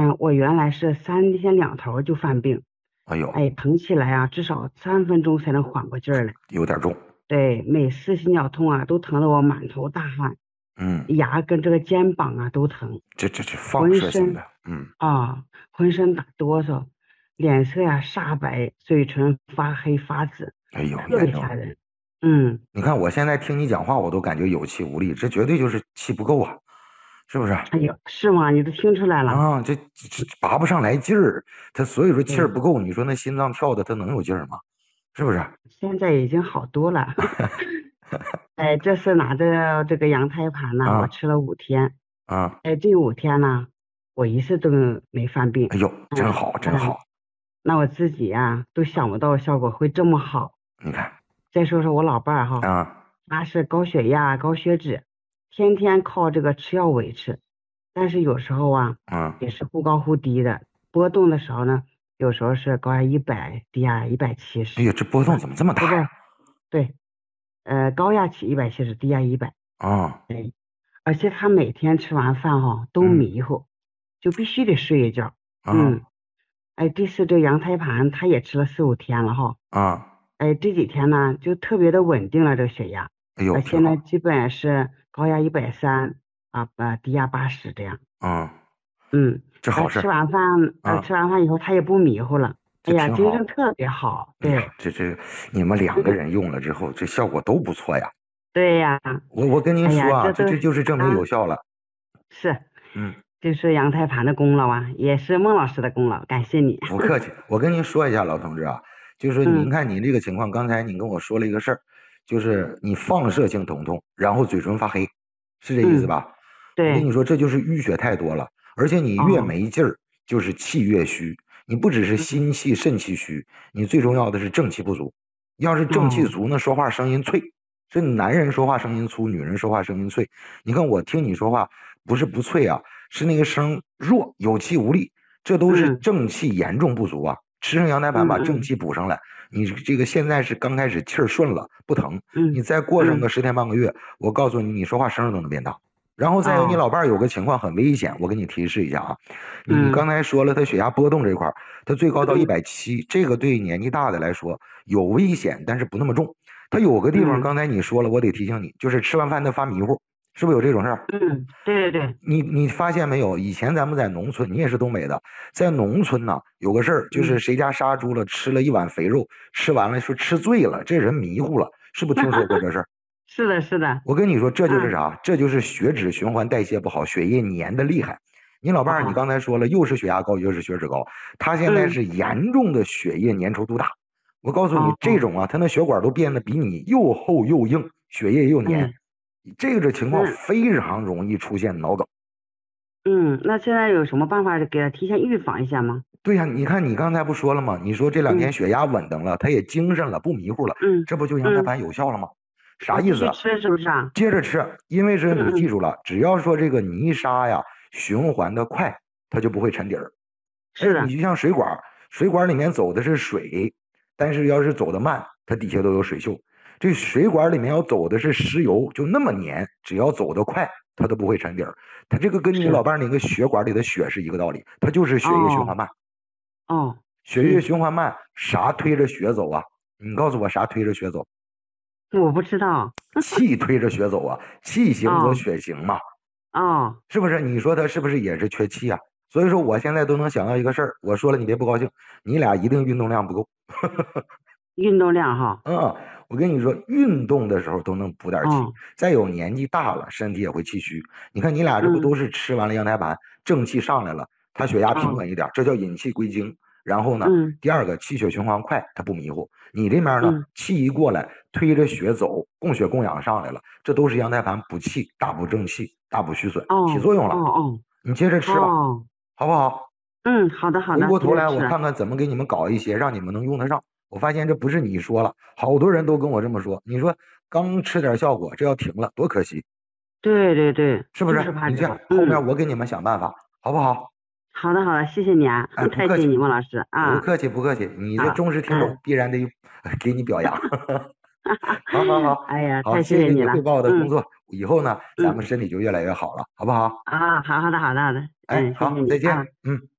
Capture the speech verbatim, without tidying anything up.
嗯，我原来是三天两头就犯病， 哎呦， 哎，疼起来啊，至少三分钟才能缓过劲儿来。 有点重。 对，每次心绞痛啊，都疼得我满头大汗， 嗯， 牙跟这个肩膀啊都疼， 这这这放浑身射性的。嗯， 啊，浑身打哆嗦，脸色呀煞白，嘴唇发黑发紫， 哎呦， 特严重了。 别吓人。嗯， 你看我现在听你讲话，我都感觉有气无力，这绝对就是气不够啊，是不是？ 哎呦，是吗？你都听出来了？ 啊，这这这拔不上来劲儿，他所以说气儿对， 不够，你说那心脏跳的他能有劲儿吗？是不是？ 现在已经好多了。哎，这次拿着这个羊胎盘呢，我啊吃了五天。 啊， 哎，这五天呢，我一次都没犯病。 哎呦，真嗯好真嗯， 好。 那我自己呀、都想不到效果会这么好。 你看再说说我老伴儿哈， 啊他是高血压、高血脂，天天靠这个吃药维持，但是有时候啊， 啊， 也是忽高忽低的，波动的时候呢，有时候是高压一百，低压一百七十哎呀，这波动啊， 怎么这么不不， 大呀？ 对，呃，高压起一百七十，低压一百。 啊， 对，而且他每天吃完饭哈、都嗯迷糊，就必须得睡一觉。 啊嗯，哎，这次这羊胎盘他也吃了四五天了哈。 啊， 哎，这几天呢就特别的稳定了这个血压， 哎呦， 呃， 挺好。 现在基本是高压一百三啊，呃，低压八十这样。 嗯， 嗯，呃， 这好事儿。 吃完饭，呃，吃啊， 完饭以后他也不迷糊了，哎这呀， 挺好。 精神特别好。 哎呀， 对， 这这你们两个人用了之后，这效果都不错呀。 对呀， 我我跟您哎呀， 说啊， 这都这这就是证明有啊效了。 是， 嗯， 就是羊胎盘的功劳啊，也是孟老师的功劳，感谢你。 不客气。我跟您说一下，老同志啊，就是说您嗯看您这个情况，刚才您跟我说了一个事儿，就是你放射性疼痛，然后嘴唇发黑，是这意思嗯， 吧？我跟对， 你说，这就是淤血太多了，而且你越哦， 没劲儿，就是气越虚。你不只是嗯心气、肾气虚，你最重要的是正气不足。要是正气哦， 足呢，说话声音脆。是男人说话声音粗，女人说话声音脆。你看我听你说话，不是不脆啊，是那个声弱，有气无力。这都是嗯正气严重不足啊！吃上羊胎盘把正嗯嗯气补上来，你这个现在是刚开始气儿顺了，不疼，你嗯再过上个嗯， 十天半个月，我告诉你，你说话声都能变大。然后再有你哦， 老伴儿有个情况很危险，我给你提示一下啊，你嗯刚才说了他血压波动这块儿，他最高到一嗯百七，这个对年纪大的来说有危险，但是不那么重。他有个地方嗯刚才你说了，我得提醒你，就是吃完饭他发迷糊，是不是有这种事儿？ 嗯，对对对， 你你发现没有？以前咱们在农村，你也是东北的，在农村呢，有个事儿，就是嗯， 谁家杀猪了，吃了一碗肥肉，吃完了说吃醉了，这人迷糊了，是不是听说过这事儿？ 是的，是的， 我跟你说，这就是嗯， 啥？这就是血脂循环代谢不好，血液粘的厉害。你老伴儿，你哦， 刚才说了，又是血压高，又是血脂高，他现在嗯是严重的血液粘稠度大。我告诉你，这哦， 种啊，他那血管都变得比你又厚又硬，血液又粘， 哎， 这个情况那非常容易出现脑梗。 嗯，那现在有什么办法给他提前预防一下吗？ 对呀，你看你刚才不说了吗？你说这两天嗯血压稳当了，他也精神了，不迷糊了， 嗯这不就羊胎嗯， 盘有效了吗？啥我意思啊？ 继续吃是不是啊？ 接着吃，因为是嗯嗯， 你记住了，只要说这个泥沙呀循环的快，它就不会沉底儿。哎， 是的， 你就像水管，水管里面走的是水，但是要是走的慢，它底下都有水锈。这水管里面要走的是石油，就那么粘，只要走得快，它都不会沉底儿。它这个跟你老是， 伴儿那个血管里的血是一个道理，它就是血液循环哦慢。 哦， 血液行， 循环慢，啥推着血走啊？你告诉我啥推着血走？ 我不知道， 气推着血走啊，气行则哦血行嘛， 哦， 是不是？你说他是不是也是缺气啊？所以说我现在都能想到一个事儿，我说了你别不高兴，你俩一定运动量不够。 运动量哈， 嗯，我跟你说，运动的时候都能补点气， 哦， 再有年纪大了，身体也会气虚。你看你俩这不嗯都是吃完了羊胎盘，正气上来了，他血压平哦， 稳一点，这叫引气归经。然后呢， 嗯第二个气血循环快，他不迷糊。你这边呢， 嗯， 气一过来，推着血走，供血供氧上来了，这都是羊胎盘补气、大补正气、大补虚损，起哦作用了。 哦哦你接着吃吧， 哦， 好不好？ 嗯，好的好的， 回过头来，我接着吃， 看看怎么给你们搞一些，让你们能用得上。我发现这不是你说了，好多人都跟我这么说。你说刚吃点效果，这要停了，多可惜， 对对对，就是是不是？你这样怕这个， 后嗯， 面我给你们想办法，好不好？ 好的好的，谢谢你啊， 哎，不客气， 太谢谢你，孟老师啊不客气，不客气。你这啊， 忠实听众， 嗯， 必然得给你表扬。好好好哎呀， 好， 太谢谢谢你了， 谢你汇报我的工嗯作，以后呢，咱们嗯身体就越来越好了，好不好？ 啊，好好的好的好的， 哎， 嗯，谢谢好，再见， 你啊。 嗯。